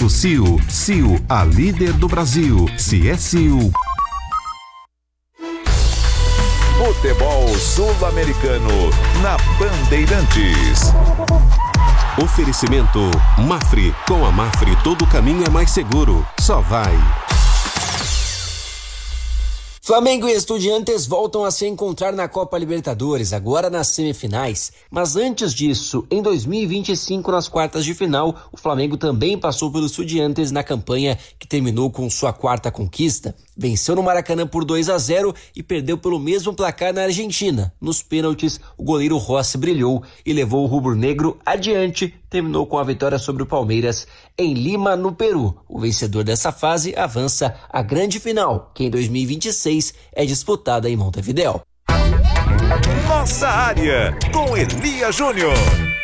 Grupo Sil, a líder do Brasil. Se é Sil. Futebol Sul-Americano na Bandeirantes. Oferecimento Mafre. Com a Mafre todo caminho é mais seguro. Só vai. Flamengo e Estudiantes voltam a se encontrar na Copa Libertadores, agora nas semifinais. Mas antes disso, em 2025, nas quartas de final, o Flamengo também passou pelos Estudiantes na campanha que terminou com sua quarta conquista. Venceu no Maracanã por 2-0 e perdeu pelo mesmo placar na Argentina. Nos pênaltis, o goleiro Rossi brilhou e levou o rubro-negro adiante. Terminou com a vitória sobre o Palmeiras em Lima, no Peru. O vencedor dessa fase avança à grande final, que em 2026 é disputada em Montevidéu. Nossa área, com Elia Júnior.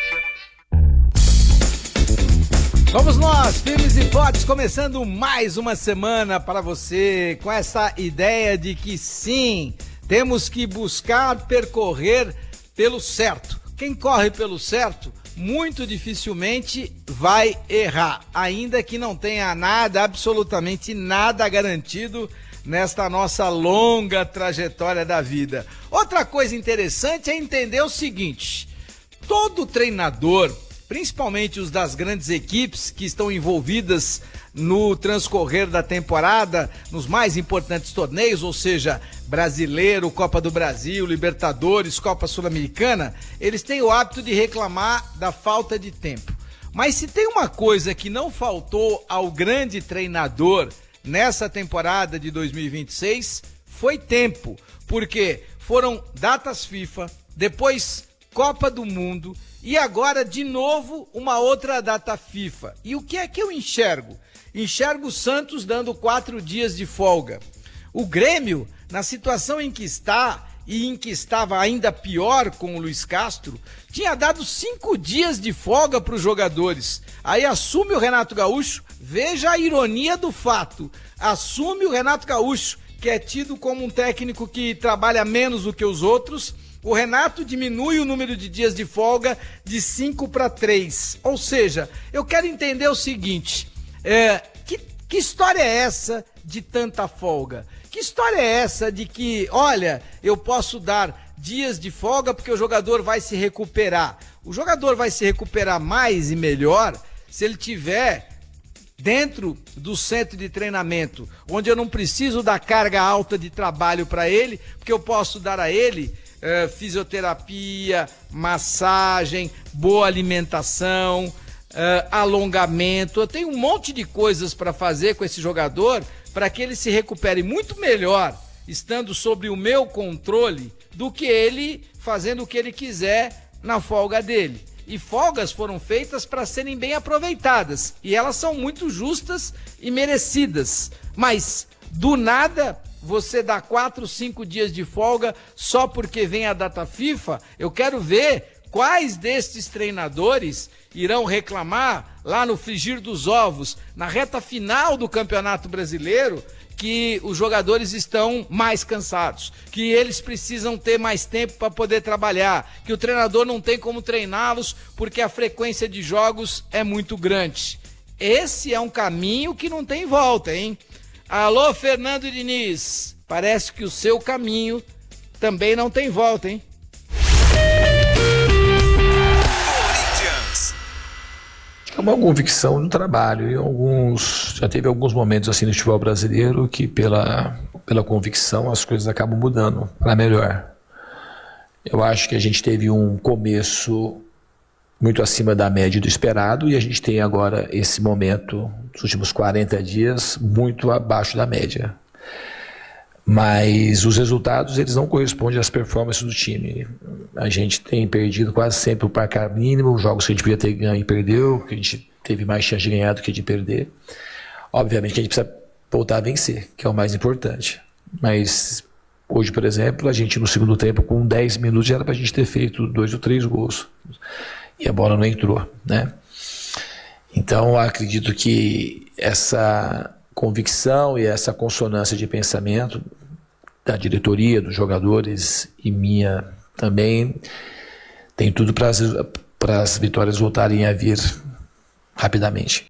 Vamos nós, firmes e fortes, começando mais uma semana para você, com essa ideia de que sim, temos que buscar percorrer pelo certo. Quem corre pelo certo, muito dificilmente vai errar, ainda que não tenha nada, absolutamente nada garantido nesta nossa longa trajetória da vida. Outra coisa interessante é entender o seguinte: todo treinador, principalmente os das grandes equipes que estão envolvidas no transcorrer da temporada, nos mais importantes torneios, ou seja, Brasileiro, Copa do Brasil, Libertadores, Copa Sul-Americana, eles têm o hábito de reclamar da falta de tempo. Mas se tem uma coisa que não faltou ao grande treinador nessa temporada de 2026, foi tempo, porque foram datas FIFA, depois Copa do Mundo e agora de novo uma outra data FIFA. E o que é que eu enxergo? Enxergo o Santos dando 4 dias de folga. O Grêmio, na situação em que está e em que estava ainda pior com o Luiz Castro, tinha dado 5 dias de folga para os jogadores. Aí assume o Renato Gaúcho, veja a ironia do fato, assume o Renato Gaúcho, que é tido como um técnico que trabalha menos do que os outros. O Renato diminui o número de dias de folga de 5 para 3. Ou seja, eu quero entender o seguinte, que história é essa de tanta folga? Que história é essa de que, olha, eu posso dar dias de folga porque o jogador vai se recuperar? O jogador vai se recuperar mais e melhor se ele tiver dentro do centro de treinamento, onde eu não preciso dar carga alta de trabalho para ele, porque eu posso dar a ele fisioterapia, massagem, boa alimentação, alongamento. Eu tenho um monte de coisas para fazer com esse jogador para que ele se recupere muito melhor estando sob o meu controle do que ele fazendo o que ele quiser na folga dele. E folgas foram feitas para serem bem aproveitadas e elas são muito justas e merecidas, mas do nada você dá 4, 5 dias de folga só porque vem a data FIFA. Eu quero ver quais destes treinadores irão reclamar lá no frigir dos ovos, na reta final do Campeonato Brasileiro, que os jogadores estão mais cansados, que eles precisam ter mais tempo para poder trabalhar, que o treinador não tem como treiná-los porque a frequência de jogos é muito grande. Esse é um caminho que não tem volta, hein? Alô, Fernando Diniz, parece que o seu caminho também não tem volta, hein? É uma convicção no trabalho, e já teve alguns momentos assim no futebol brasileiro que pela convicção as coisas acabam mudando para melhor. Eu acho que a gente teve um começo muito acima da média do esperado e a gente tem agora esse momento, nos últimos 40 dias, muito abaixo da média. Mas os resultados, eles não correspondem às performances do time. A gente tem perdido quase sempre o placar mínimo, os jogos que a gente podia ter ganho e perdeu, que a gente teve mais chance de ganhar do que de perder. Obviamente que a gente precisa voltar a vencer, que é o mais importante. Mas hoje, por exemplo, a gente no segundo tempo, com 10 minutos, já era para a gente ter feito 2 ou 3 gols. E a bola não entrou, né? Então, eu acredito que essa convicção e essa consonância de pensamento da diretoria, dos jogadores e minha também, tem tudo para as vitórias voltarem a vir rapidamente.